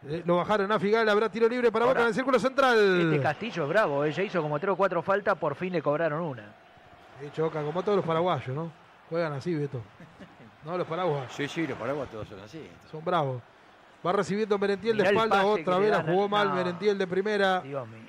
Lo bajaron a Figal, habrá tiro libre para Boca en el círculo central. Este Castillo es bravo, ya hizo como 3 o 4 faltas, por fin le cobraron una. Choca, como todos los paraguayos, ¿no? Juegan así, Beto. No, los paraguayos. Sí, los paraguayos todos son así. Son bravos. Va recibiendo Merentiel Mirá de espalda, el pase otra que vez le la dan, jugó mal no. Merentiel de primera. Dios mío.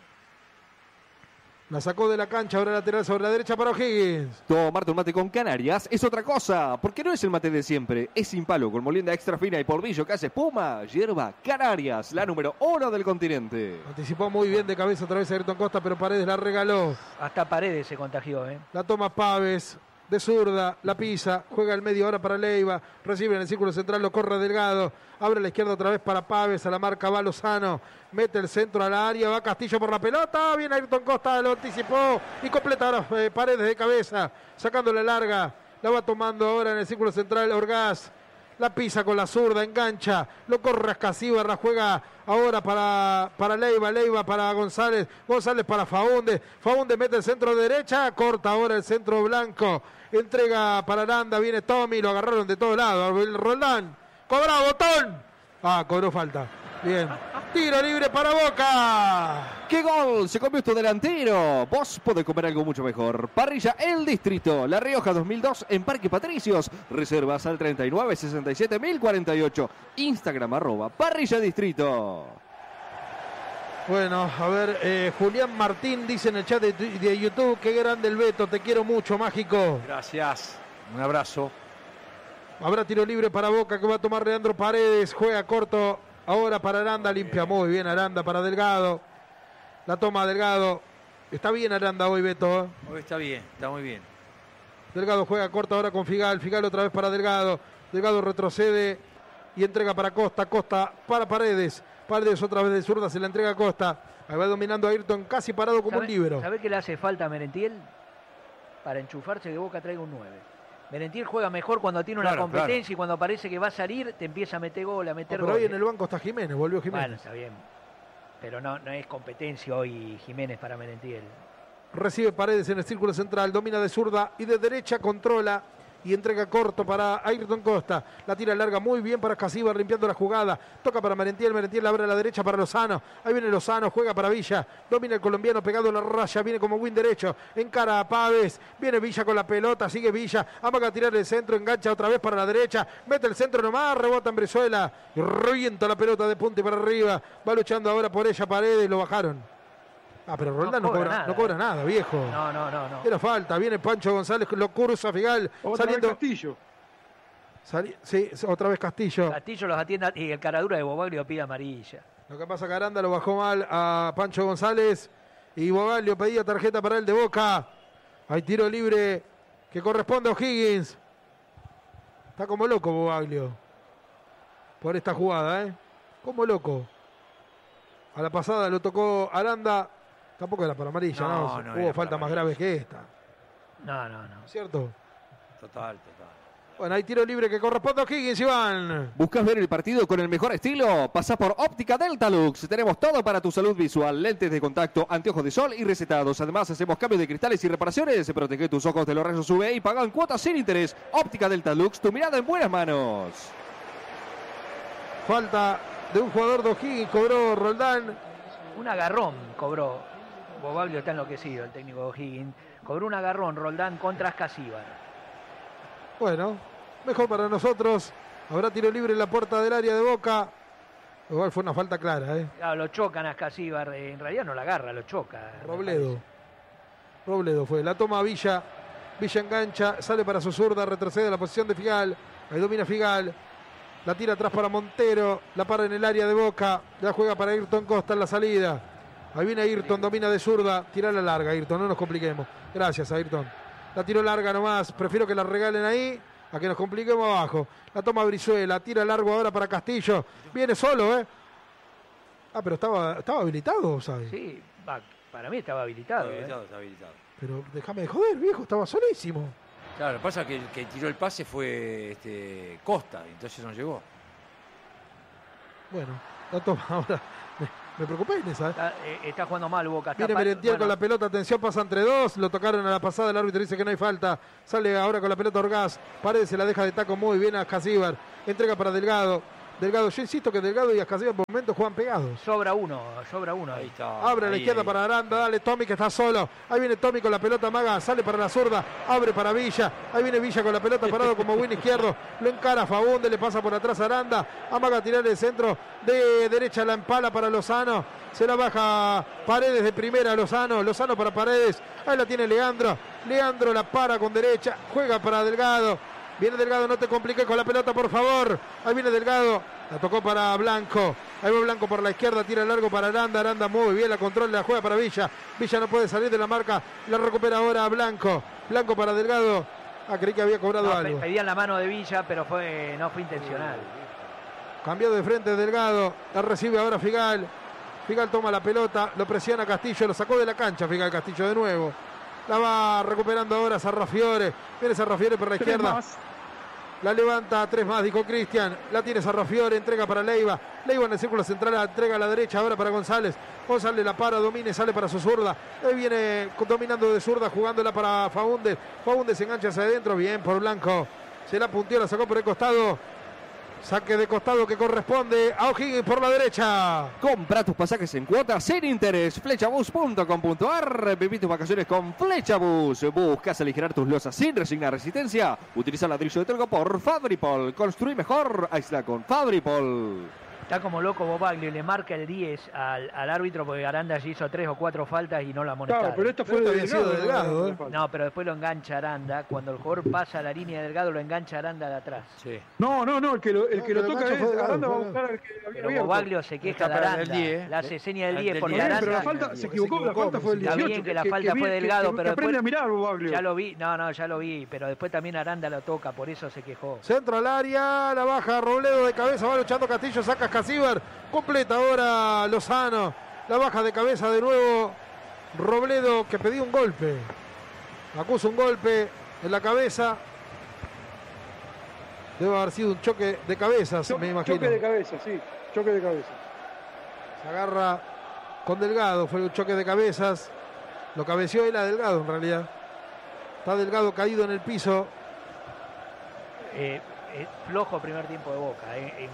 La sacó de la cancha, ahora lateral sobre la derecha para O'Higgins. Tomarte un mate con Canarias es otra cosa, porque no es el mate de siempre, es sin palo, con molienda extra fina y polvillo que hace espuma. Hierba Canarias, la número 1 del continente. Anticipó muy bien de cabeza otra vez a Ayrton Costa, pero Paredes la regaló. Hasta Paredes se contagió, ¿eh? La toma Paves, de zurda, la pisa, juega el medio ahora para Leiva, recibe en el círculo central, lo corre Delgado, abre a la izquierda otra vez para Paves, a la marca va Lozano, mete el centro a la área, va Castillo por la pelota, viene Ayrton Costa, lo anticipó y completa ahora Paredes de cabeza, sacándole larga, la va tomando ahora en el círculo central Orgaz. La pisa con la zurda, engancha, lo corre Ascasíbar, la juega ahora para Leiva, Leiva para González, González para Faúndez, Faúndez mete el centro derecha, corta ahora el centro blanco, entrega para Aranda, viene Tommy, lo agarraron de todos lados, el Roldán, cobra botón, cobró falta, bien, tiro libre para Boca. ¡Qué gol! Se comió tu delantero. Vos podés comer algo mucho mejor. Parrilla El Distrito, La Rioja 2002 en Parque Patricios. Reservas al 39 67 1048. Instagram @Parrilla Distrito. Bueno, a ver, Julián Martín dice en el chat de YouTube, qué grande el Beto, te quiero mucho, mágico. Gracias, un abrazo. Habrá tiro libre para Boca que va a tomar Leandro Paredes, juega corto ahora para Aranda, limpia muy bien Aranda para Delgado. La toma Delgado. Está bien Aranda hoy, Beto. Hoy está bien, está muy bien. Delgado juega corto ahora con Figal. Figal otra vez para Delgado. Delgado retrocede y entrega para Costa. Costa para Paredes. Paredes otra vez de zurda, se la entrega a Costa. Ahí va dominando a Ayrton, casi parado como un libro. ¿Sabe qué le hace falta a Merentiel? Para enchufarse que Boca traiga un 9. Merentiel juega mejor cuando tiene una competencia y cuando parece que va a salir, te empieza a meter gol, a meter gol. Pero hoy en el banco está Jiménez, volvió Jiménez. Bueno, está bien. Pero no es competencia hoy Jiménez para Merentiel. Recibe Paredes en el círculo central, domina de zurda y de derecha, controla y entrega corto para Ayrton Costa. La tira larga muy bien para Casíbar, limpiando la jugada. Toca para Merentiel, Merentiel abre a la derecha para Lozano. Ahí viene Lozano, juega para Villa. Domina el colombiano pegado a la raya, viene como win derecho. Encara a Paves, viene Villa con la pelota, sigue Villa. Amaga a tirar el centro, engancha otra vez para la derecha. Mete el centro nomás, rebota en Brizuela. Y revienta la pelota de punta y para arriba. Va luchando ahora por ella Paredes, lo bajaron. Pero Roldán no cobra nada, viejo. No. Era falta, viene Pancho González, lo cursa Figal. Otra vez Castillo. Sí, otra vez Castillo. Castillo los atiende y el caradura de Bobaglio pide amarilla. Lo que pasa es que Aranda lo bajó mal a Pancho González y Bobaglio pedía tarjeta para el de Boca. Hay tiro libre que corresponde a O'Higgins. Está como loco Bobaglio por esta jugada, como loco. A la pasada lo tocó Aranda. Tampoco era para amarilla, ¿no? Hubo falta más grave que esta. No. ¿Cierto? Total. Bueno, hay tiro libre que corresponde a O'Higgins, Iván. ¿Buscas ver el partido con el mejor estilo? Pasá por Óptica Delta Lux. Tenemos todo para tu salud visual. Lentes de contacto, anteojos de sol y recetados. Además, hacemos cambios de cristales y reparaciones. Protege tus ojos de los rayos UV y paga en cuotas sin interés. Óptica Delta Lux, tu mirada en buenas manos. Falta de un jugador de O'Higgins, cobró Roldán. Un agarrón cobró. Bobaglio está enloquecido, el técnico de O'Higgins. Cobró un agarrón Roldán contra Ascasíbar. Bueno, mejor para nosotros. Habrá tiro libre en la puerta del área de Boca. Igual fue una falta clara, Claro, lo chocan a Ascasíbar. En realidad no la agarra, lo choca. Robledo fue. La toma Villa. Villa engancha, sale para su zurda, retrocede a la posición de Figal. Ahí domina Figal. La tira atrás para Montero. La para en el área de Boca. La juega para Ayrton Costa en la salida. Ahí viene Ayrton, domina de zurda. Tira la larga, Ayrton, no nos compliquemos. Gracias, Ayrton. La tiro larga nomás. Prefiero que la regalen ahí a que nos compliquemos abajo. La toma Brizuela. Tira largo ahora para Castillo. Viene solo, pero estaba habilitado, ¿sabes? Sí, para mí estaba habilitado. Está habilitado. Pero déjame de joder, viejo. Estaba solísimo. Claro, lo que pasa es que el que tiró el pase fue Costa, entonces no llegó. Bueno, la toma ahora. Me preocupé en esa. Está jugando mal Boca. Viene Merentiel con la pelota, atención, pasa entre dos. Lo tocaron a la pasada, el árbitro dice que no hay falta. Sale ahora con la pelota Orgaz. Paredes se la deja de taco muy bien a Casíbar. Entrega para Delgado. Delgado. Yo insisto que Delgado y Ascasíbar por momentos juegan pegados. Sobra uno. Ahí está. Abre a la izquierda para Aranda, dale Tommy que está solo. Ahí viene Tommy con la pelota, amaga, sale para la zurda, abre para Villa. Ahí viene Villa con la pelota parado como win izquierdo. Lo encara Fagundes, le pasa por atrás a Aranda. Amaga a tirar el centro de derecha, la empala para Lozano. Se la baja Paredes de primera a Lozano. Lozano para Paredes. Ahí la tiene Leandro. Leandro la para con derecha. Juega para Delgado. Viene Delgado, no te compliques con la pelota, por favor. Ahí viene Delgado. La tocó para Blanco. Ahí va Blanco por la izquierda, tira largo para Aranda. Aranda mueve bien, la controla, la juega para Villa. Villa no puede salir de la marca. La recupera ahora Blanco. Blanco para Delgado. Creí que había cobrado algo. Pedían la mano de Villa, pero no fue intencional. Cambió de frente Delgado. La recibe ahora Figal. Figal toma la pelota, lo presiona Castillo, lo sacó de la cancha Figal Castillo de nuevo. La va recuperando ahora Sarrafiore. Viene Sarrafiore por la izquierda. La levanta, 3 más, dijo Cristian. La tiene Sarrafiore, entrega para Leiva. Leiva en el círculo central, la entrega a la derecha ahora para González. González la para, domina, sale para su zurda. Ahí viene dominando de zurda, jugándola para Fagundes. Fagundes se engancha hacia adentro, bien por Blanco. Se la puntió, la sacó por el costado. Saque de costado que corresponde a O'Higgins por la derecha. Compra tus pasajes en cuotas sin interés. Flechabus.com.ar. Viví tus vacaciones con Flechabus. ¿Buscas aligerar tus losas sin resignar resistencia? Utiliza ladrillo de Telgo por Fabripol. Construí mejor. Aísla con Fabripol. Está como loco Bobaglio, le marca el 10 al árbitro porque Aranda ya hizo 3 o 4 faltas y no la amonestaron. Claro, pero esto fue Delgado. No, pero después lo engancha Aranda. Cuando el jugador pasa a la línea de Delgado, lo engancha Aranda de atrás. Sí. No, el que lo toca es Aranda, va a buscar al que había Pero abierto. Bobaglio se queja de Aranda. Le hace seña del 10 porque Aranda... Pero la falta, se equivocó, la falta fue el 18. Está bien que la falta fue Delgado, pero después... aprende a mirar, Bobaglio. Ya lo vi, ya lo vi, pero después también Aranda lo toca, por eso se quejó. Centro al área, la baja Robledo de cabeza, va luchando Castillo, saca Ascasíbar. Completa ahora Lozano. La baja de cabeza de nuevo Robledo, que pedía un golpe. Acusa un golpe en la cabeza. Debe haber sido un choque de cabezas, me imagino. Choque de cabeza, sí. Choque de cabeza. Se agarra con Delgado. Fue un choque de cabezas. Lo cabeció él a Delgado en realidad. Está Delgado caído en el piso. Flojo primer tiempo de Boca, en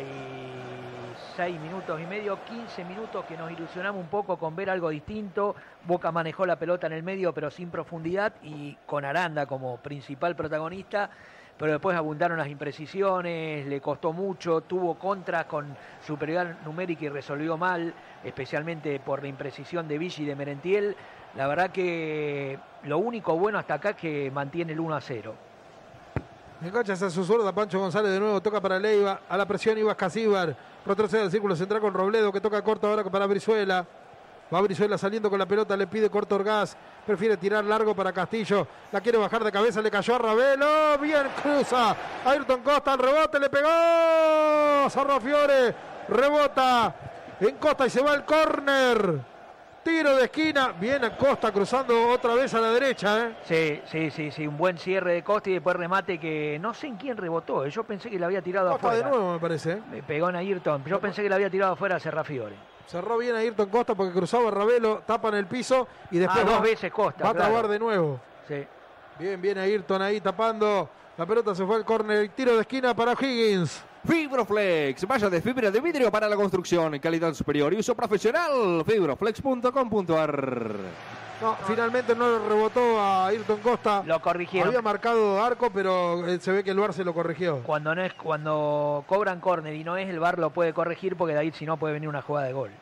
46 minutos y medio, 15 minutos que nos ilusionamos un poco con ver algo distinto. Boca manejó la pelota en el medio pero sin profundidad y con Aranda como principal protagonista, pero después abundaron las imprecisiones, le costó mucho, tuvo contras con superioridad numérica y resolvió mal, especialmente por la imprecisión de Villa y de Merentiel. La verdad que lo único bueno hasta acá es que mantiene el 1-0. Engancha hacia su zurda, Pancho González de nuevo, toca para Leiva, a la presión iba Ascasíbar, retrocede al círculo central con Robledo, que toca corto ahora para Brizuela. Va Brizuela saliendo con la pelota, le pide corto Orgaz, prefiere tirar largo para Castillo, la quiere bajar de cabeza, le cayó a Ravelo, bien cruza, Ayrton Costa, el rebote, le pegó, Sarrafiore, rebota en Costa y se va al córner. Tiro de esquina, bien a Costa cruzando otra vez a la derecha. Sí, un buen cierre de Costa y después remate que no sé en quién rebotó. Yo pensé que la había tirado Costa afuera. de nuevo me parece. Me pegó en Ayrton. Yo pensé que la había tirado afuera a Serrafiore. Cerró bien a Ayrton Costa porque cruzaba a Ravelo, tapa en el piso y después dos veces Costa. Va a trabar de nuevo. Sí. Bien Ayrton ahí tapando. La pelota se fue al córner. Tiro de esquina para O'Higgins. Fibroflex, malla de fibra de vidrio para la construcción, calidad superior y uso profesional. Fibroflex.com.ar. No, finalmente no le rebotó a Ayrton Costa. Lo corrigieron. Había marcado arco, pero se ve que el VAR se lo corrigió. Cuando cobran córner y no es, el VAR lo puede corregir porque de ahí si no puede venir una jugada de gol.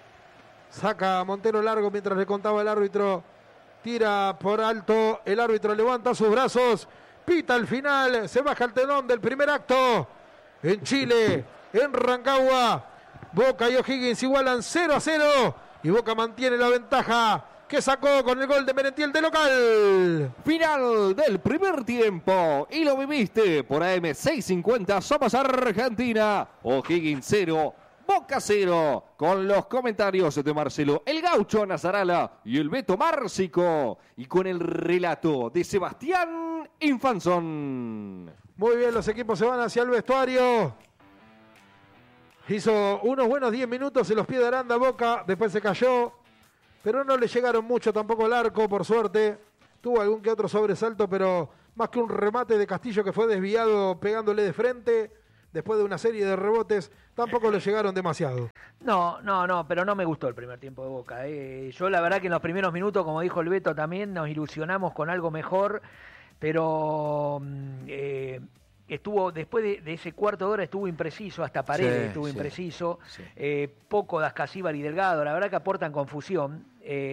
Saca Montero largo mientras le contaba el árbitro. Tira por alto, el árbitro levanta sus brazos. Pita al final, se baja el telón del primer acto. En Chile, en Rancagua, Boca y O'Higgins igualan 0-0 y Boca mantiene la ventaja que sacó con el gol de Merentiel de local. Final del primer tiempo y lo viviste por AM650 Somos Argentina. O'Higgins 0, Boca 0, con los comentarios de Marcelo El Gaucho Nazarala y el Beto Márcico y con el relato de Sebastián Infanzón. Muy bien, los equipos se van hacia el vestuario. Hizo unos buenos 10 minutos en los pies de Aranda Boca, después se cayó, pero no le llegaron mucho tampoco al arco, por suerte. Tuvo algún que otro sobresalto, pero más que un remate de Castillo que fue desviado pegándole de frente, después de una serie de rebotes, tampoco le llegaron demasiado. No, pero no me gustó el primer tiempo de Boca. Yo la verdad que en los primeros minutos, como dijo el Beto también, nos ilusionamos con algo mejor, pero estuvo, después de ese cuarto de hora estuvo impreciso, hasta Paredes estuvo impreciso, poco Dascasíbar y Delgado, la verdad que aportan confusión.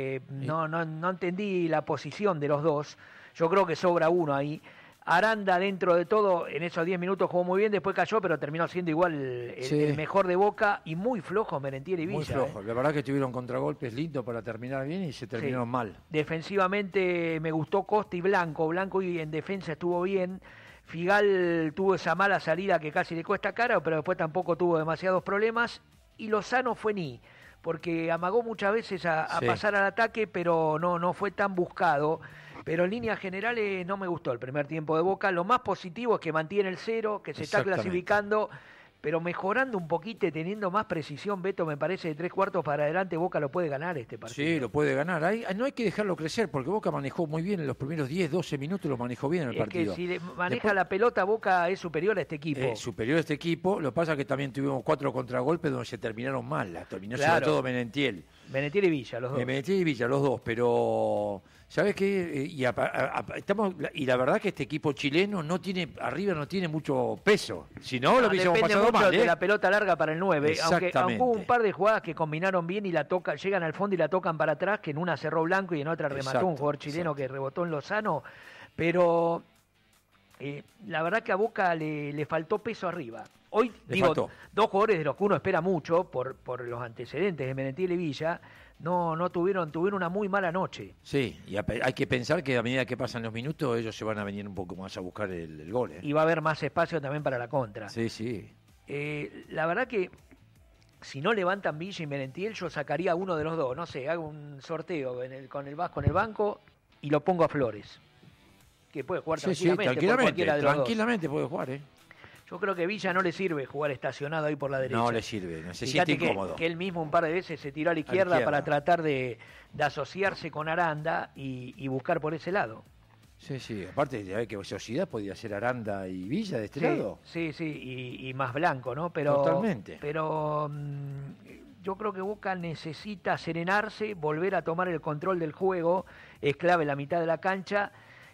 No entendí la posición de los dos, yo creo que sobra uno ahí. Aranda, dentro de todo, en esos 10 minutos jugó muy bien, después cayó, pero terminó siendo igual el mejor de Boca, y muy flojo Merentiel y Villa. Muy flojo, la verdad que tuvieron contragolpes lindos para terminar bien y se terminaron mal. Defensivamente me gustó Costa y Blanco y en defensa estuvo bien. Figal tuvo esa mala salida que casi le cuesta cara, pero después tampoco tuvo demasiados problemas, y Lozano fue porque amagó muchas veces a pasar al ataque, pero no fue tan buscado. Pero en líneas generales no me gustó el primer tiempo de Boca. Lo más positivo es que mantiene el 0, que se está clasificando, pero mejorando un poquito y teniendo más precisión. Beto, me parece, de 3/4 para adelante Boca lo puede ganar este partido. Sí, lo puede ganar. No hay que dejarlo crecer, porque Boca manejó muy bien en los primeros 10, 12 minutos, lo manejó bien en el partido. Es que si maneja la pelota, Boca es superior a este equipo. Superior a este equipo. Lo que pasa es que también tuvimos 4 contragolpes donde se terminaron mal. Terminó sobre todo Merentiel. Merentiel y Villa, los dos. Merentiel y Villa, los dos, pero... ¿Sabes qué? Y la verdad que este equipo chileno arriba no tiene mucho peso. Si no, lo hubiésemos pasado mal. De la pelota larga para el 9. Aunque hubo un par de jugadas que combinaron bien y llegan al fondo y la tocan para atrás, que en una cerró Blanco y en otra remató un jugador chileno que rebotó en Lozano. Pero la verdad que a Boca le faltó peso arriba. Hoy, dos jugadores de los que uno espera mucho por los antecedentes de Merentiel y Villa, no tuvieron una muy mala noche. Sí, y hay que pensar que a medida que pasan los minutos ellos se van a venir un poco más a buscar el gol. Y va a haber más espacio también para la contra. Sí. La verdad que si no levantan Villa y Merentiel, yo sacaría a uno de los dos. No sé, hago un sorteo con el banco y lo pongo a Flores, que puede jugar tranquilamente puede jugar, Yo creo que Villa no le sirve jugar estacionado ahí por la derecha. No le sirve, se siente incómodo. Que él mismo un par de veces se tiró a la izquierda para tratar de asociarse con Aranda y buscar por ese lado. Sí, aparte de que Sociedad podía ser Aranda y Villa de este lado. Sí, y más Blanco, ¿no? Totalmente. Pero yo creo que Boca necesita serenarse, volver a tomar el control del juego, es clave la mitad de la cancha.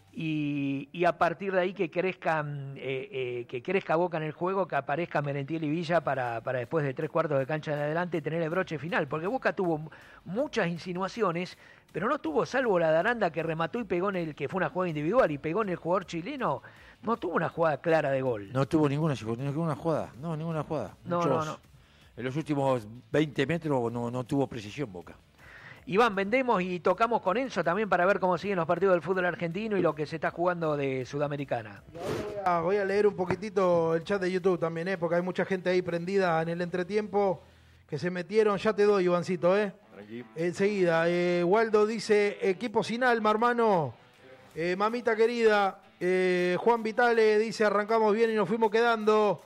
Y a partir de ahí que crezca Boca en el juego, que aparezca Merentiel y Villa para después de 3/4 de cancha en adelante tener el broche final, porque Boca tuvo muchas insinuaciones, pero no tuvo, salvo la de Aranda que remató y pegó que fue una jugada individual y pegó en el jugador chileno, no tuvo una jugada clara de gol. No tuvo ninguna jugada. No. No. En los últimos 20 metros no tuvo precisión Boca. Iván, vendemos y tocamos con Enzo también para ver cómo siguen los partidos del fútbol argentino y lo que se está jugando de Sudamericana. Voy a leer un poquitito el chat de YouTube también, porque hay mucha gente ahí prendida en el entretiempo que se metieron. Ya te doy, Ivancito, enseguida. Waldo dice, equipo sin alma, hermano. Mamita querida. Juan Vitale dice, arrancamos bien y nos fuimos quedando.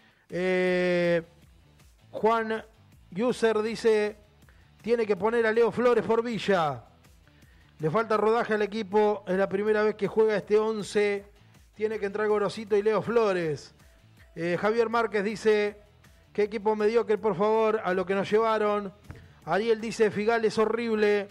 Juan User dice... Tiene que poner a Leo Flores por Villa. Le falta rodaje al equipo. Es la primera vez que juega este 11. Tiene que entrar Gorosito y Leo Flores. Javier Márquez dice, ¿qué equipo mediocre, por favor? A lo que nos llevaron. Ariel dice, Figal es horrible.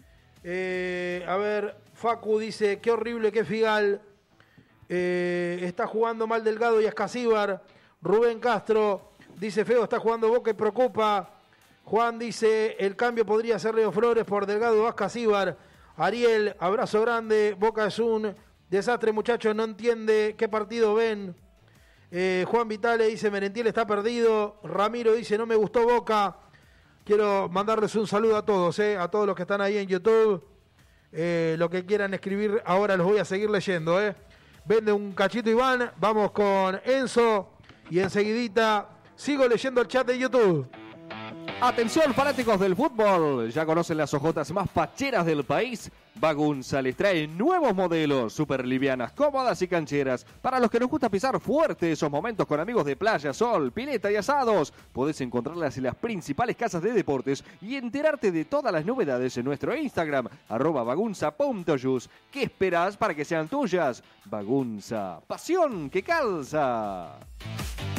Facu dice, qué horrible que Figal. Está jugando mal Delgado y Ascasíbar. Rubén Castro dice, feo, está jugando Boca y preocupa. Juan dice, el cambio podría ser Leo Flores por Delgado Ascasíbar. Ariel, abrazo grande. Boca es un desastre, muchachos, no entiende qué partido ven. Juan Vitale dice, Merentiel está perdido. Ramiro dice, no me gustó Boca. Quiero mandarles un saludo a todos los que están ahí en YouTube. Lo que quieran escribir, ahora los voy a seguir leyendo. Vende un cachito, Iván. Vamos con Enzo. Y enseguidita sigo leyendo el chat de YouTube. Atención, fanáticos del fútbol, ya conocen las ojotas más facheras del país. Bagunza les trae nuevos modelos, súper livianas, cómodas y cancheras. Para los que nos gusta pisar fuerte esos momentos con amigos de playa, sol, pileta y asados, podés encontrarlas en las principales casas de deportes y enterarte de todas las novedades en nuestro Instagram, @bagunza.yus. ¿Qué esperás para que sean tuyas? Bagunza, pasión que calza.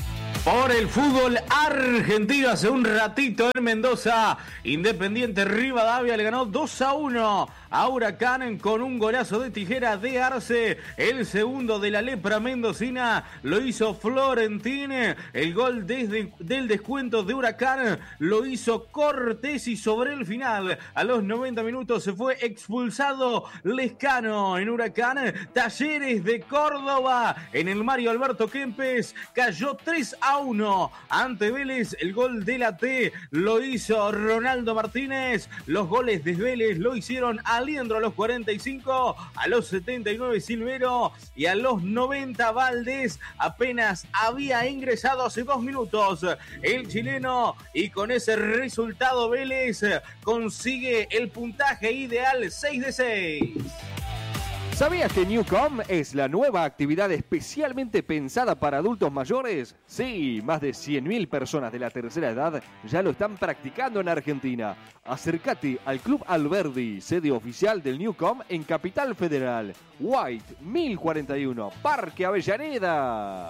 Por el fútbol argentino, hace un ratito en Mendoza, Independiente Rivadavia le ganó 2-1 a Huracán con un golazo de tijera de Arce. El segundo de la lepra mendocina lo hizo Florentín. El gol del descuento de Huracán lo hizo Cortés y sobre el final, a los 90 minutos, se fue expulsado Lescano. En Huracán, Talleres de Córdoba, en el Mario Alberto Kempes, cayó 3-1 ante Vélez. El gol de la T lo hizo Ronaldo Martínez. Los goles de Vélez lo hicieron Aliendro a los 45, a los 79 Silvero y a los 90 Valdés. Apenas había ingresado hace 2 minutos el chileno, y con ese resultado Vélez consigue el puntaje ideal 6 de 6. ¿Sabías que Newcom es la nueva actividad especialmente pensada para adultos mayores? Sí, más de 100.000 personas de la tercera edad ya lo están practicando en Argentina. Acércate al Club Alberdi, sede oficial del Newcom en Capital Federal. White 1041, Parque Avellaneda.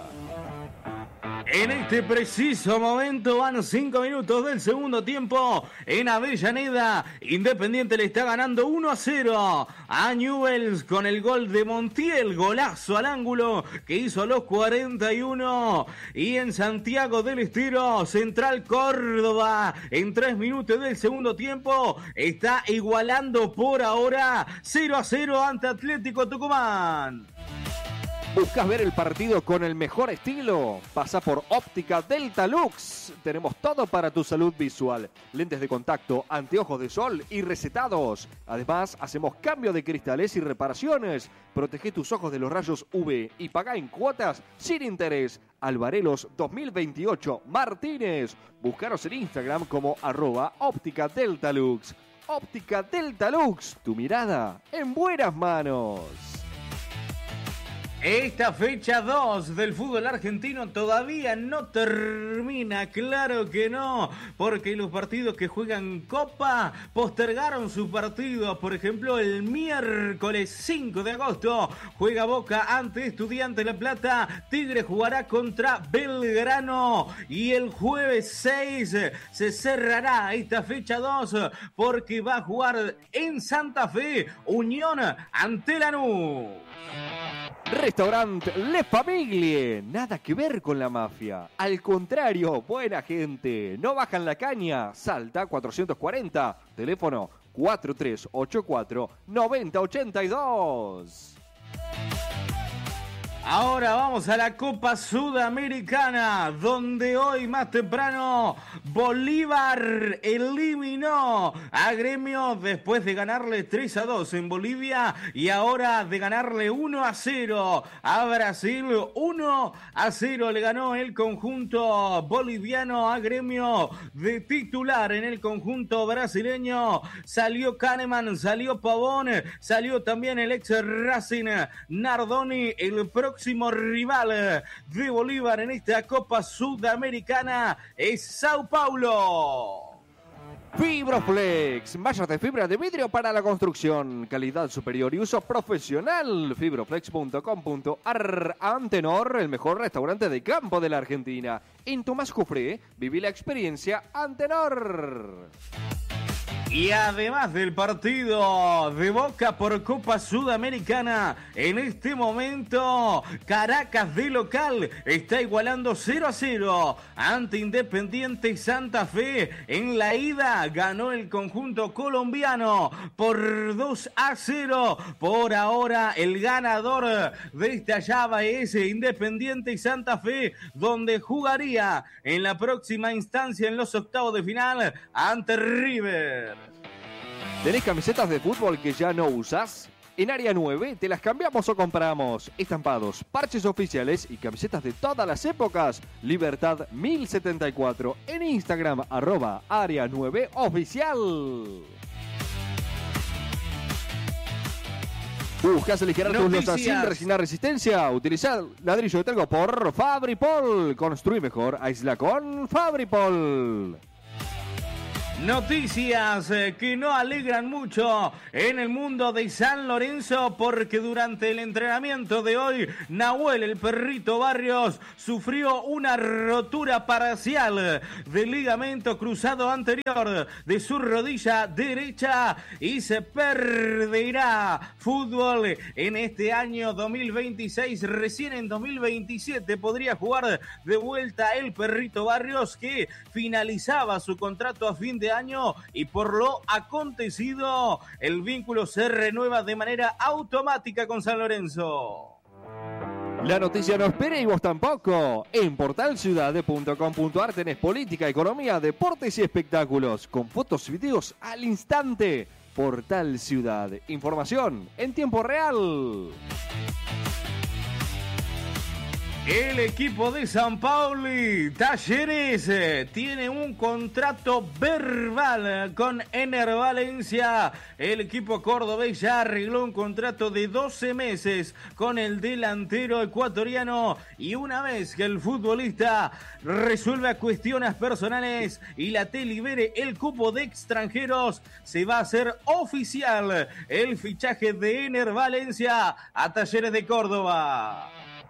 En este preciso momento van 5 minutos del segundo tiempo en Avellaneda. Independiente le está ganando 1-0 a Newell's con el gol de Montiel, golazo al ángulo que hizo a los 41. Y en Santiago del Estero, Central Córdoba, en 3 minutos del segundo tiempo, está igualando por ahora 0-0 ante Atlético Tucumán. ¿Buscas ver el partido con el mejor estilo? Pasa por Óptica Delta Lux. Tenemos todo para tu salud visual. Lentes de contacto, anteojos de sol y recetados. Además, hacemos cambio de cristales y reparaciones. Protege tus ojos de los rayos UV y paga en cuotas sin interés. Alvarelos 2028 Martínez. Búscanos en Instagram como @Óptica Delta Lux. Óptica Delta Lux, tu mirada en buenas manos. Esta fecha 2 del fútbol argentino todavía no termina, claro que no, porque los partidos que juegan Copa postergaron sus partidos. Por ejemplo, el miércoles 5 de agosto juega Boca ante Estudiantes La Plata, Tigre jugará contra Belgrano, y el jueves 6 se cerrará esta fecha 2 porque va a jugar en Santa Fe Unión ante Lanús. Restaurant Le Famiglie, nada que ver con la mafia. Al contrario, buena gente. No bajan la caña. Salta 440. Teléfono 4384-9082. Ahora vamos a la Copa Sudamericana, donde hoy más temprano Bolívar eliminó a Gremio después de ganarle 3-2 en Bolivia, y ahora de ganarle 1-0 a Brasil. 1-0 le ganó el conjunto boliviano a Gremio. De titular en el conjunto brasileño salió Kahneman, salió Pavón, salió también el ex Racing Nardoni. El próximo rival de Bolívar en esta Copa Sudamericana es Sao Paulo. Fibroflex, mallas de fibra de vidrio para la construcción, calidad superior y uso profesional. Fibroflex.com.ar. Antenor, el mejor restaurante de campo de la Argentina. En Tomás Jufré, viví la experiencia Antenor. Y además del partido de Boca por Copa Sudamericana, en este momento Caracas de local está igualando 0-0 ante Independiente Santa Fe. En la ida ganó el conjunto colombiano por 2-0. Por ahora el ganador de esta llave es Independiente Santa Fe, donde jugaría en la próxima instancia en los octavos de final ante River. ¿Tenés camisetas de fútbol que ya no usás? En Área 9 te las cambiamos o compramos. Estampados, parches oficiales y camisetas de todas las épocas. Libertad 1074. En Instagram, @Área 9 Oficial. ¿Buscas aligerar tus losas sin resignar resistencia? Utiliza ladrillo de talco por Fabripol. Construye mejor, aísla con Fabripol. Noticias que no alegran mucho en el mundo de San Lorenzo, porque durante el entrenamiento de hoy, Nahuel el Perrito Barrios sufrió una rotura parcial del ligamento cruzado anterior de su rodilla derecha y se perderá fútbol en este año 2026. Recién en 2027 podría jugar de vuelta el Perrito Barrios, que finalizaba su contrato a fin de año, y por lo acontecido el vínculo se renueva de manera automática con San Lorenzo. La noticia no espera y vos tampoco. En portalciudad.com.ar tenés política, economía, deportes y espectáculos con fotos y videos al instante. Portal Ciudad, información en tiempo real. El equipo de San Pauli, Talleres, tiene un contrato verbal con Ener Valencia. El equipo cordobés ya arregló un contrato de 12 meses con el delantero ecuatoriano, y una vez que el futbolista resuelva cuestiones personales y la T libere el cupo de extranjeros, se va a hacer oficial el fichaje de Ener Valencia a Talleres de Córdoba.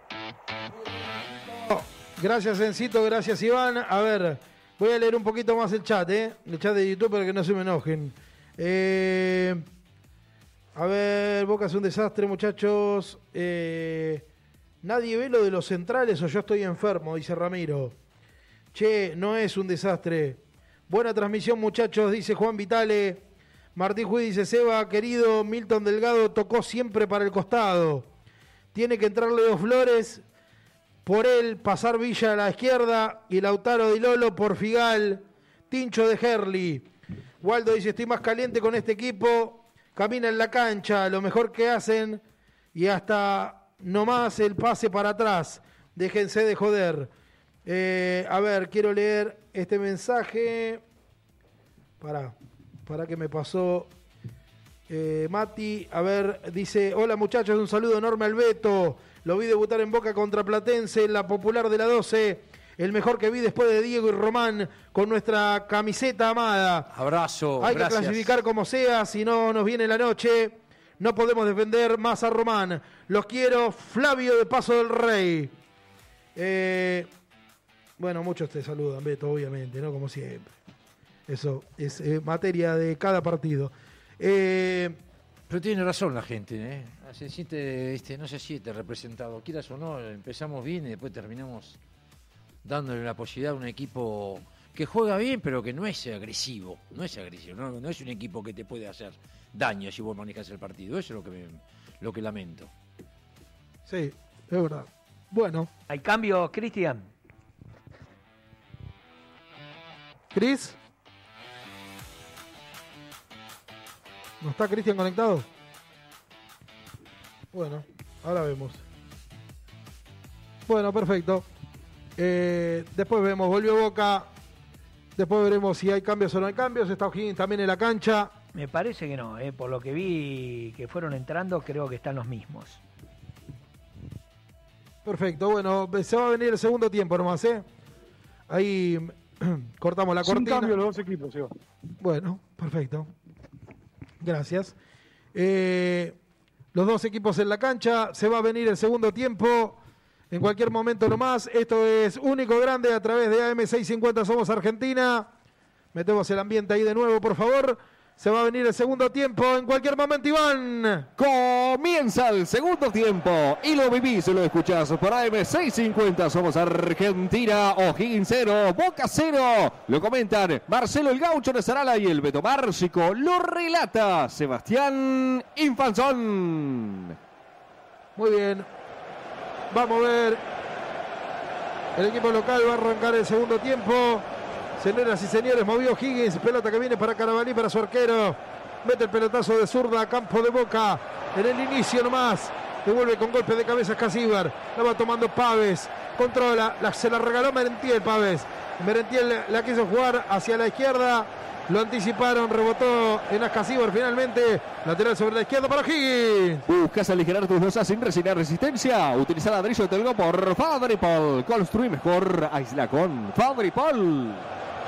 Gracias, Encito, gracias, Iván. A ver, voy a leer un poquito más el chat, el chat de YouTube, para que no se me enojen. A ver, Boca es un desastre, muchachos. Nadie ve lo de los centrales o yo estoy enfermo, dice Ramiro. Che, no es un desastre. Buena transmisión, muchachos, dice Juan Vitale. Martín Juiz dice: Seba, querido, Milton Delgado tocó siempre para el costado. Tiene que entrarle dos Flores por él, pasar Villa a la izquierda y Lautaro Di Lolo por Figal. Tincho de Herli. Waldo dice: estoy más caliente con este equipo. Camina en la cancha, lo mejor que hacen, y hasta nomás el pase para atrás. Déjense de joder. A ver, quiero leer este mensaje. Para que me pasó Mati. A ver, dice: hola muchachos, un saludo enorme al Beto. Lo vi debutar en Boca contra Platense en la Popular de la 12. El mejor que vi después de Diego y Román, con nuestra camiseta amada. Abrazo, Hay gracias. que clasificar como sea, si no nos viene la noche. No podemos defender más a Román. Los quiero. Flavio de Paso del Rey. Bueno, muchos te saludan, Beto, obviamente, ¿no? Como siempre. Eso es materia de cada partido. Pero tiene razón la gente, Se siente, no se siente representado. Quieras o no, empezamos bien y después terminamos dándole la posibilidad a un equipo que juega bien, pero que no es agresivo. No es un equipo que te puede hacer daño si vos manejas el partido. Eso es lo que lamento. Sí, es verdad. Bueno. ¿Hay cambio, Cristian? ¿Cris? ¿No está Cristian conectado? Bueno, ahora vemos. Bueno, perfecto. Después vemos, volvió Boca. Después veremos si hay cambios o no hay cambios. Está O'Higgins también en la cancha. Me parece que no, por lo que vi que fueron entrando, creo que están los mismos. Perfecto, bueno, se va a venir el segundo tiempo nomás, Ahí cortamos la cortina. Sin cambio los dos equipos, Seba. Bueno, perfecto. Gracias. Los dos equipos en la cancha. Se va a venir el segundo tiempo en cualquier momento nomás. Esto es Único Grande a través de AM650 Somos Argentina. Metemos el ambiente ahí de nuevo, por favor. Se va a venir el segundo tiempo en cualquier momento, Iván. Comienza el segundo tiempo y lo vivís y lo escuchás por AM650 Somos Argentina. O'Higgins 0, Boca 0. Lo comentan Marcelo el Gaucho de Sarala y el Beto Márcico. Lo relata Sebastián Infanzón. Muy bien. Vamos a ver. El equipo local va a arrancar el segundo tiempo. Señoras y señores, movió Higgins, pelota que viene para Carabalí, para su arquero. Mete el pelotazo de zurda a campo de Boca. En el inicio nomás. Devuelve con golpe de cabeza Escasíbar. La va tomando Pávez. Controla, se la regaló Merentiel Pávez. Merentiel la quiso jugar hacia la izquierda. Lo anticiparon, rebotó en Escasíbar finalmente. Lateral sobre la izquierda para Higgins. ¿Buscas aligerar tus losas sin resignar resistencia? Utiliza ladrillo de Telgo por Fadripol. Construí mejor, aísla con Fadripol.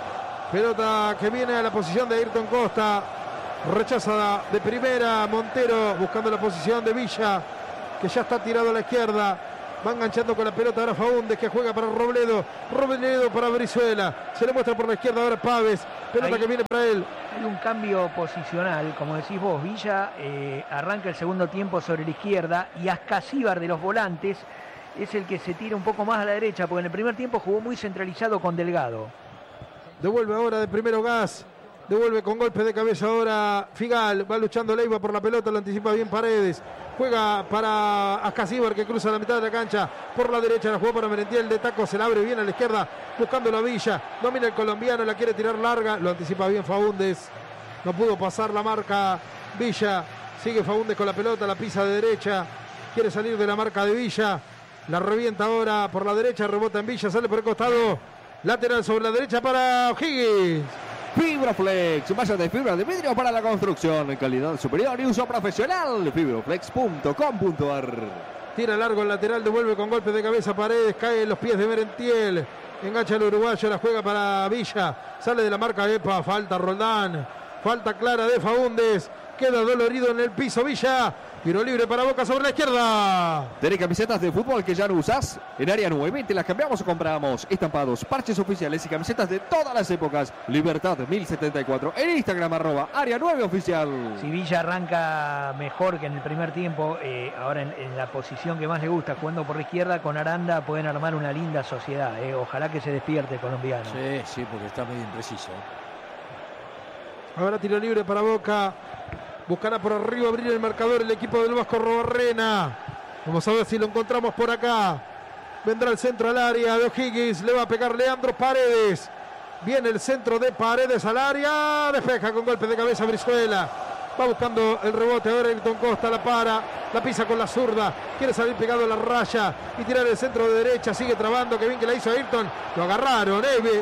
Pelota que viene a la posición de Ayrton Costa. Rechazada de primera Montero buscando la posición de Villa, que ya está tirado a la izquierda. Va enganchando con la pelota ahora Faúndez, que juega para Robledo. Robledo para Brizuela. Se le muestra por la izquierda ahora Paves. Pelota ahí, que viene para él. Hay un cambio posicional, como decís vos. Villa arranca el segundo tiempo sobre la izquierda y Ascasíbar de los volantes es el que se tira un poco más a la derecha, porque en el primer tiempo jugó muy centralizado con Delgado. Devuelve ahora de primero Gas. Devuelve con golpe de cabeza ahora Figal. Va luchando Leiva por la pelota, lo anticipa bien Paredes. Juega para Ascasíbar, que cruza la mitad de la cancha. Por la derecha la jugó para Merentiel. De taco se la abre bien a la izquierda, buscando la Villa. Domina el colombiano, la quiere tirar larga. Lo anticipa bien Faúndez. No pudo pasar la marca Villa. Sigue Faúndez con la pelota, la pisa de derecha. Quiere salir de la marca de Villa. La revienta ahora por la derecha, rebota en Villa, sale por el costado. Lateral sobre la derecha para O'Higgins. Fibroflex, malla de fibra de vidrio para la construcción en calidad superior y uso profesional. Fibroflex.com.ar. Tira largo el lateral, devuelve con golpe de cabeza Paredes, cae en los pies de Merentiel. Engancha el uruguayo, la juega para Villa. Sale de la marca Epa, falta Roldán. Falta clara de Faúndez. Queda dolorido en el piso Villa. Tiro libre para Boca sobre la izquierda. ¿Tenés camisetas de fútbol que ya no usás? En Área 9 te las cambiamos o compramos. Estampados, parches oficiales y camisetas de todas las épocas. Libertad 1074. En Instagram @Área 9 Oficial. Si Villa arranca mejor que en el primer tiempo, ahora en la posición que más le gusta, jugando por la izquierda, con Aranda pueden armar una linda sociedad. Ojalá que se despierte el colombiano. Sí, porque está medio impreciso. Ahora tiro libre para Boca. Buscará por arriba abrir el marcador el equipo del Vasco Robarrena. Vamos a ver si lo encontramos por acá. Vendrá el centro al área de O'Higgins. Le va a pegar Leandro Paredes. Viene el centro de Paredes al área. Despeja con golpe de cabeza Brizuela. Va buscando el rebote. Ahora Ayrton Costa la para. La pisa con la zurda. Quiere salir pegado a la raya y tirar el centro de derecha. Sigue trabando. Que bien que la hizo Ayrton. Lo agarraron.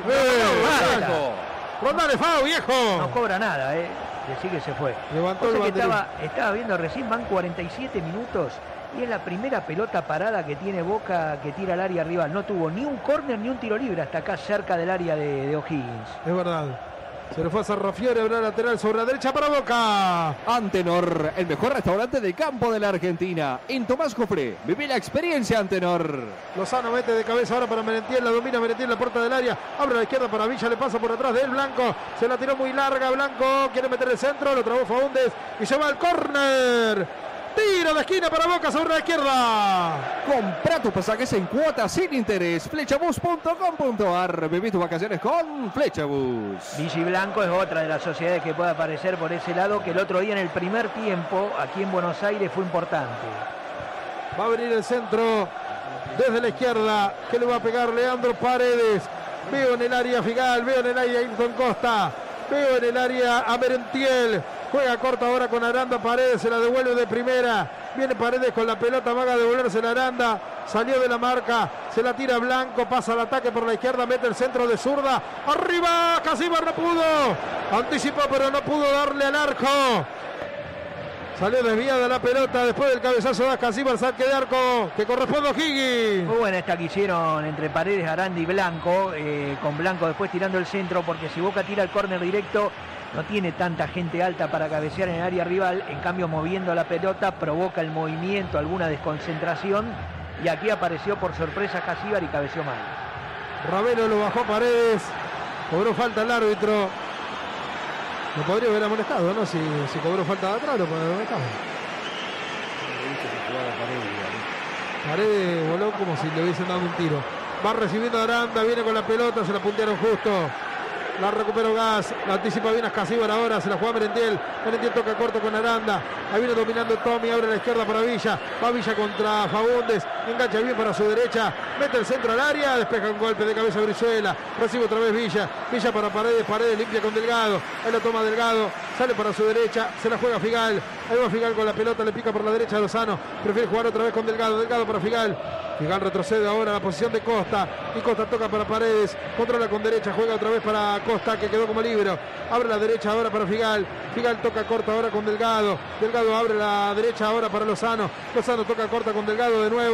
Rondán de FAO, viejo. No cobra nada, Decí que se fue. Levantó el banderín. Estaba viendo recién, van 47 minutos y es la primera pelota parada que tiene Boca que tira al área rival. No tuvo ni un córner ni un tiro libre hasta acá cerca del área de O'Higgins. Es verdad. Se le fue a Sarrafiore, habrá lateral sobre la derecha para Boca. Antenor, el mejor restaurante de campo de la Argentina. En Tomás Jofré, viví la experiencia Antenor. Lozano mete de cabeza ahora para Merentiel, la domina Merentiel, la puerta del área. Abre a la izquierda para Villa, le pasa por atrás de él Blanco. Se la tiró muy larga, Blanco quiere meter el centro, lo trabó Faúndez y se va al córner. Tiro de esquina para Boca sobre la izquierda. Compra tus pasajes en cuotas sin interés. Flechabus.com.ar. Viví tus vacaciones con Flechabus. Villa y Blanco es otra de las sociedades que puede aparecer por ese lado, que el otro día en el primer tiempo aquí en Buenos Aires fue importante. Va a venir el centro desde la izquierda, que le va a pegar Leandro Paredes. Veo en el área Figal, veo en el área Ayrton Costa, veo en el área a Merentiel. Juega corta ahora con Aranda Paredes, se la devuelve de primera. Viene Paredes con la pelota, va a devolverse la Aranda. Salió de la marca, se la tira Blanco, pasa al ataque por la izquierda, mete el centro de zurda. Arriba, Casíbar no pudo. Anticipó, pero no pudo darle al arco. Salió desviada la pelota después del cabezazo de Casíbar, saque de arco que corresponde a O'Higgins. Muy buena esta que hicieron entre Paredes, Aranda y Blanco, con Blanco después tirando el centro, porque si Boca tira el córner directo, no tiene tanta gente alta para cabecear en el área rival, en cambio moviendo la pelota provoca el movimiento, alguna desconcentración, y aquí apareció por sorpresa Casíbar y cabeció mal. Ravelo lo bajó Paredes, cobró falta el árbitro. Lo podría haber amonestado, ¿no? Si cobró falta de atrás, lo podría haber amonestado. Paredes voló como si le hubiesen dado un tiro. Va recibiendo Aranda, viene con la pelota, se la puntearon justo. La recuperó Gas, la anticipa bien a Casíbar ahora, se la juega Merentiel. Merentiel toca corto con Aranda. Ahí viene dominando Tommy, abre a la izquierda para Villa. Va Villa contra Faúndez, engancha bien para su derecha, mete el centro al área, despeja un golpe de cabeza Brizuela. Recibe otra vez Villa, Villa para Paredes, Paredes limpia con Delgado. Ahí la toma Delgado, sale para su derecha, se la juega Figal. Ahí va Figal con la pelota, le pica por la derecha a Lozano. Prefiere jugar otra vez con Delgado, Delgado para Figal. Figal retrocede ahora a la posición de Costa y Costa toca para Paredes, controla con derecha, juega otra vez para Costa que quedó como libero, abre la derecha ahora para Figal, Figal toca corta ahora con Delgado, Delgado abre la derecha ahora para Lozano, Lozano toca corta con Delgado de nuevo,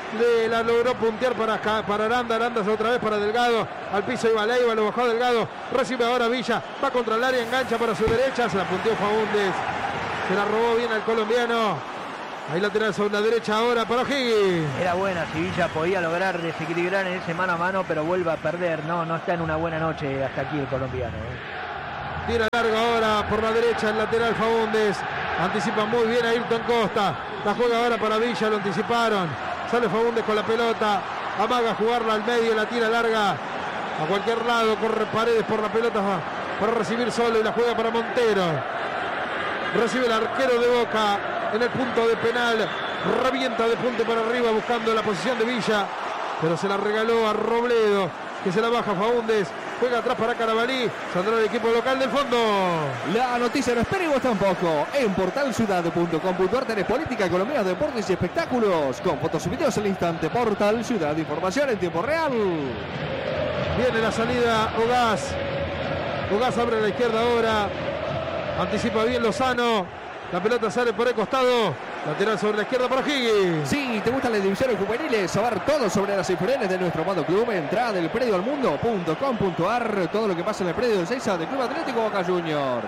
La logró puntear para Aranda. Aranda otra vez para Delgado. Al piso iba Leiva, lo bajó Delgado. Recibe ahora Villa. Va contra el área, engancha para su derecha. Se la punteó Faúndez. Se la robó bien al colombiano. Ahí lateral sobre la derecha ahora para O'Higgins. Era buena, si Villa podía lograr desequilibrar en ese mano a mano, pero vuelve a perder. No está en una buena noche hasta aquí el colombiano. Tira largo ahora por la derecha el lateral Faúndez. Anticipa muy bien a Ayrton Costa. La juega ahora para Villa, lo anticiparon. Sale Faúndez con la pelota. Amaga jugarla al medio, la tira larga. A cualquier lado, corre Paredes por la pelota para recibir solo y la juega para Montero. Recibe el arquero de Boca en el punto de penal. Revienta de punte para arriba buscando la posición de Villa. Pero se la regaló a Robledo, que se la baja Faúndez. Juega atrás para Carabalí. Saldrá el equipo local del fondo. La noticia no espera y vos tampoco. En portalciudad.com.ar tenés política, economía, deportes y espectáculos. Con fotos y videos al instante. Portal Ciudad, información en tiempo real. Viene la salida Ogaz. Ogaz abre a la izquierda ahora. Anticipa bien Lozano. La pelota sale por el costado. Lateral sobre la izquierda para O'Higgins. Si te gustan las divisiones juveniles, saber todo sobre las inferiores de nuestro amado club, entrada del predioalmundo.com.ar. Todo lo que pasa en el predio del Seiza del Club Atlético Boca Juniors.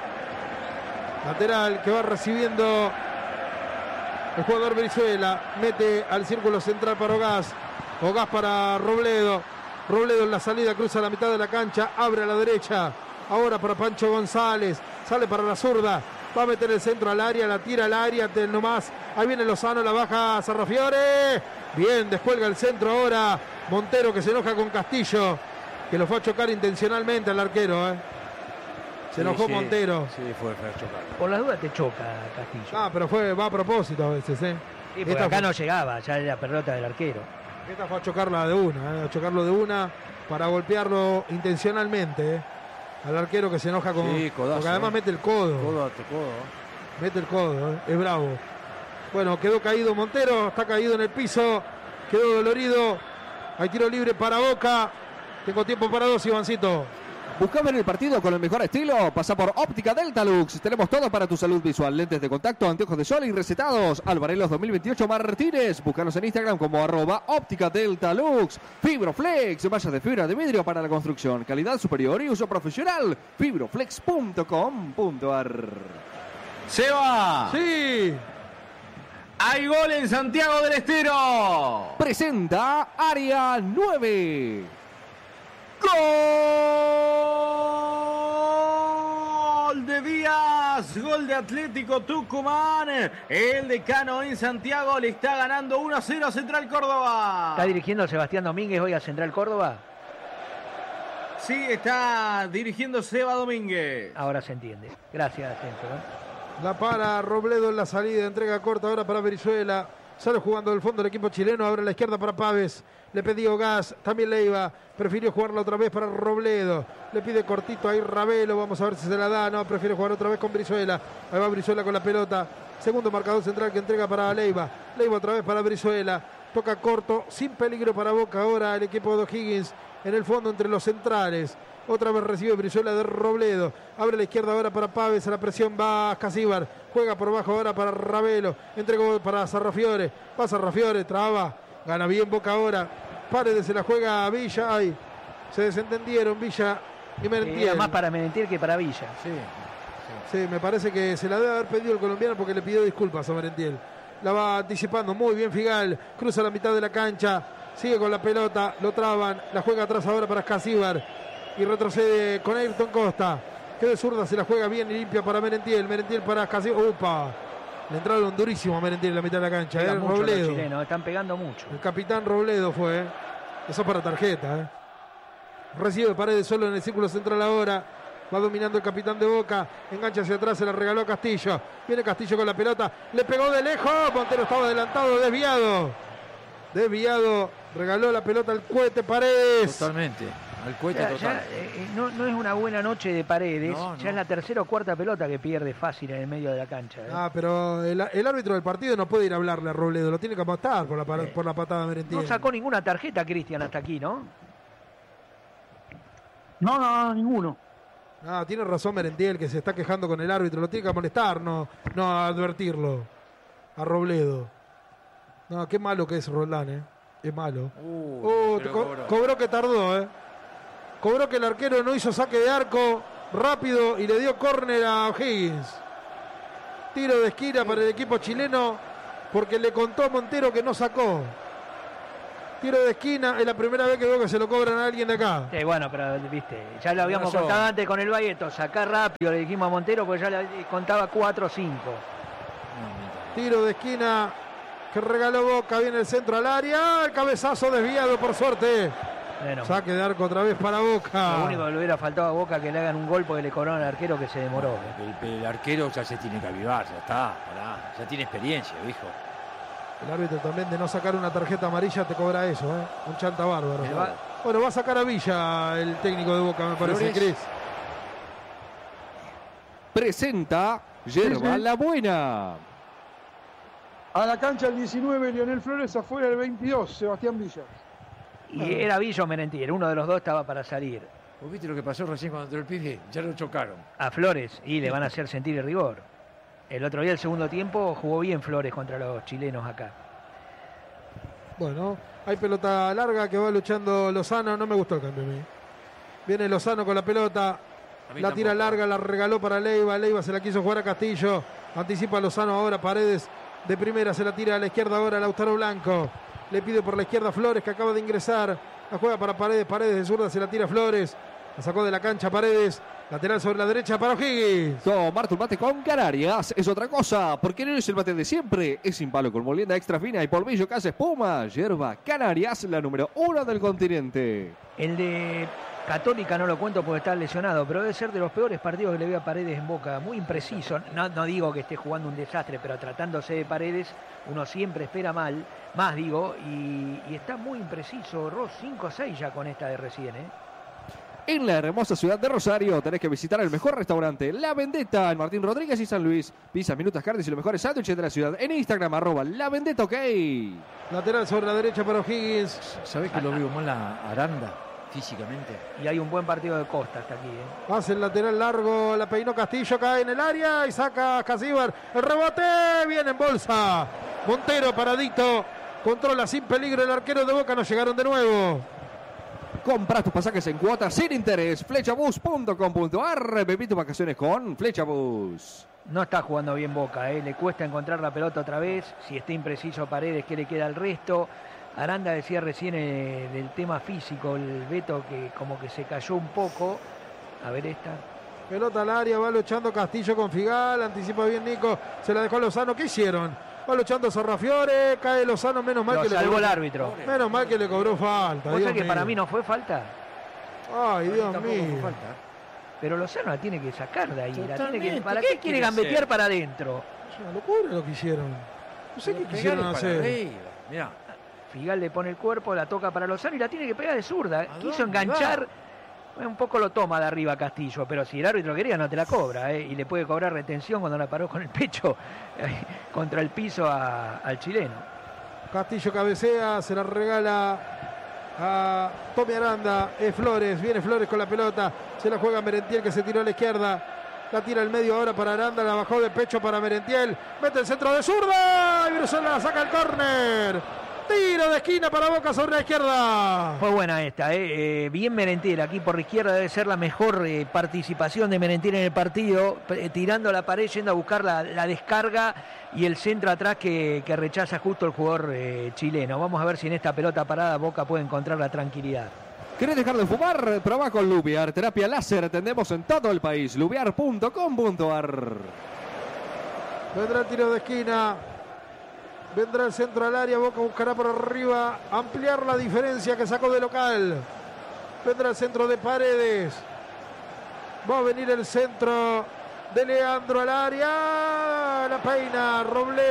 Lateral que va recibiendo el jugador Brizuela. Mete al círculo central para Ogaz. Ogaz para Robledo. Robledo en la salida, cruza la mitad de la cancha, abre a la derecha. Ahora para Pancho González. Sale para la zurda. Va a meter el centro al área, la tira al área, nomás. Ahí viene Lozano, la baja Sarrafiore. Bien, descuelga el centro ahora. Montero que se enoja con Castillo, que lo fue a chocar intencionalmente al arquero. Se enojó Montero. Sí, fue a chocar. Por las dudas te choca Castillo. Ah, pero va a propósito a veces. Sí, porque acá no llegaba, ya era pelota del arquero. Esta fue a chocarla de una, a chocarlo de una para golpearlo intencionalmente. Al arquero que se enoja con... Sí, codazo, porque además mete el codo. Codo. Mete el codo, es bravo. Bueno, quedó caído Montero, está caído en el piso, quedó dolorido. Hay tiro libre para Boca. Tengo tiempo para dos, Ivancito. Busca ver el partido con el mejor estilo. Pasa por Óptica Delta Lux. Tenemos todo para tu salud visual. Lentes de contacto, anteojos de sol y recetados. Alvarelos 2028 Martínez. Búscanos en Instagram como @Óptica Delta Lux. Fibroflex, mallas de fibra de vidrio para la construcción. Calidad superior y uso profesional. Fibroflex.com.ar. Seba. Sí. Hay gol en Santiago del Estero. Presenta Área 9. Gol de Díaz, gol de Atlético Tucumán. El Decano en Santiago le está ganando 1-0 a Central Córdoba. ¿Está dirigiendo Sebastián Domínguez hoy a Central Córdoba? Sí, está dirigiendo Seba Domínguez. Ahora se entiende. Gracias, Centro. La para Robledo en la salida, entrega corta ahora para Brizuela. Sale jugando del fondo el equipo chileno, abre a la izquierda para Paves. Le pidió Gas, también Leiva. Prefirió jugarla otra vez para Robledo. Le pide cortito ahí Ravelo, vamos a ver si se la da. No, prefiere jugar otra vez con Brizuela. Ahí va Brizuela con la pelota. Segundo marcador central que entrega para Leiva. Leiva otra vez para Brizuela. Toca corto, sin peligro para Boca ahora el equipo de O'Higgins. En el fondo entre los centrales. Otra vez recibe Brizuela de Robledo. Abre la izquierda ahora para Paves. A la presión va Casíbar. Juega por bajo ahora para Ravelo. Entregó para Sarrafiore. Va Sarrafiore, traba. Gana bien Boca ahora. Paredes se la juega a Villa. Ay, se desentendieron Villa y Merentiel. Era más para Merentiel que para Villa. Sí, me parece que se la debe haber pedido el colombiano porque le pidió disculpas a Merentiel. La va anticipando muy bien Figal. Cruza la mitad de la cancha. Sigue con la pelota. Lo traban. La juega atrás ahora para Casíbar. Y retrocede con Ayrton Costa. Que de zurda se la juega bien y limpia para Merentiel. Merentiel para Casíbar. ¡Upa! Le entraron durísimo a Merentiel en la mitad de la cancha. Robledo. Los chilenos están pegando mucho. El capitán Robledo fue. Eso para tarjeta. Recibe Paredes solo en el círculo central ahora. Va dominando el capitán de Boca. Engancha hacia atrás, se la regaló a Castillo. Viene Castillo con la pelota. Le pegó de lejos. Montero estaba adelantado, desviado. Regaló la pelota al cohete Paredes. Totalmente. Al cohete total. No es una buena noche de Paredes. Ya es la tercera o cuarta pelota que pierde fácil en el medio de la cancha. Ah, pero el árbitro del partido no puede ir a hablarle a Robledo. Lo tiene que matar por la patada de Merentiel. No sacó ninguna tarjeta, Cristian, hasta aquí, ¿no? No, ninguno. Ah, tiene razón Merentiel, que se está quejando con el árbitro. Lo tiene que molestar, no advertirlo a Robledo. No, qué malo que es Roldán, Es malo. Cobró. Cobró que tardó, Cobró que el arquero no hizo saque de arco rápido y le dio córner a O'Higgins. Tiro de esquina para el equipo chileno porque le contó a Montero que no sacó. Tiro de esquina, es la primera vez que veo que se lo cobran a alguien de acá. Sí, bueno, pero viste, ya lo habíamos contado antes con el Bayeto, sacar rápido, le dijimos a Montero, porque ya le contaba 4 o 5. Tiro de esquina que regaló Boca, viene el centro al área, el cabezazo desviado por suerte. Bueno, saque de arco otra vez para Boca. Lo único que le hubiera faltado a Boca que le hagan un gol porque le cobraron al arquero que se demoró. El arquero ya se tiene que avivar, ya está, ya tiene experiencia, viejo. El árbitro también de no sacar una tarjeta amarilla te cobra eso, un chanta bárbaro. Bueno, va a sacar a Villa el técnico de Boca, me parece, Cris. Presenta Yerba La Buena. A la cancha el 19, Lionel Flores, afuera el 22, Sebastián Villa. Y era Villa o Merentiel, uno de los dos estaba para salir. ¿Vos viste lo que pasó recién cuando entró el pibe? Ya lo chocaron. A Flores, y le van a hacer sentir el rigor. El otro día, el segundo tiempo, jugó bien Flores contra los chilenos acá. Bueno, hay pelota larga que va luchando Lozano. No me gustó el cambio a mí. Viene Lozano con la pelota. La tira larga, la regaló para Leiva. Leiva se la quiso jugar a Castillo. Anticipa Lozano ahora. Paredes de primera se la tira a la izquierda ahora Lautaro Blanco. Le pide por la izquierda Flores, que acaba de ingresar. La juega para Paredes. Paredes de zurda se la tira a Flores. La sacó de la cancha Paredes. Lateral sobre la derecha para O'Higgins. Tomar tu mate con Canarias es otra cosa, porque no es el mate de siempre. Es sin palo con molienda extra fina y polvillo que hace espuma. Yerba Canarias, la número 1 del continente. El de Católica no lo cuento porque está lesionado, pero debe ser de los peores partidos que le veo a Paredes en Boca. Muy impreciso. No digo que esté jugando un desastre, pero tratándose de Paredes, uno siempre espera más digo, y está muy impreciso. Ross 5-6 ya con esta de recién, En la hermosa ciudad de Rosario tenés que visitar el mejor restaurante La Vendetta en Martín Rodríguez y San Luis. Pizzas, minutas, carnes y los mejores sándwiches de la ciudad. En Instagram, @La Vendetta, ok. Lateral sobre la derecha para O'Higgins. ¿Sabés que lo veo mal a Aranda físicamente? Y hay un buen partido de Costa hasta aquí. Hace el lateral largo, la peinó Castillo, cae en el área y saca a Casíbar. El rebote, viene en bolsa. Montero paradito, controla sin peligro el arquero de Boca, no llegaron de nuevo. Compra tus pasajes en cuotas sin interés. Flechabus.com.ar. Viví tus vacaciones con Flechabus. No está jugando bien Boca, le cuesta encontrar la pelota otra vez. Si está impreciso Paredes, ¿qué le queda al resto? Aranda decía recién del tema físico, el Beto, que como que se cayó un poco. A ver esta. Pelota al área, va luchando Castillo con Figal. Anticipa bien Nico, se la dejó a Lozano. ¿Qué hicieron? Va luchando Sorrafiore, cae Lozano, menos mal que le salvó el árbitro. Menos mal que le cobró falta. O sea que para mí no fue falta. Ay, Dios mío. Pero Lozano la tiene que sacar de ahí. ¿Para qué quiere gambetear para adentro? Es una locura lo que hicieron. No sé qué quisieron hacer. Mirá. Figal le pone el cuerpo, la toca para Lozano y la tiene que pegar de zurda. Quiso enganchar. Un poco lo toma de arriba Castillo, pero si el árbitro quería no te la cobra, y le puede cobrar retención cuando la paró con el pecho contra el piso al chileno. Castillo cabecea, se la regala a Tommy Aranda. Flores, viene Flores con la pelota, se la juega Merentiel que se tiró a la izquierda. La tira al medio ahora para Aranda, la bajó de pecho para Merentiel. Mete el centro de zurda y Bruselas saca el córner. Tiro de esquina para Boca sobre la izquierda. Fue buena esta, bien Merentiel aquí por la izquierda, debe ser la mejor participación de Merentiel en el partido, tirando a la pared, yendo a buscar la descarga y el centro atrás que rechaza justo el jugador chileno. Vamos a ver si en esta pelota parada Boca puede encontrar la tranquilidad. ¿Querés dejar de fumar? Probá con Lubiar, terapia láser, atendemos en todo el país. Lubiar.com.ar. Vendrá el tiro de esquina. Vendrá el centro al área, Boca buscará por arriba ampliar la diferencia que sacó de local. Vendrá el centro de Paredes. Va a venir el centro de Leandro al área. La peina Robledo.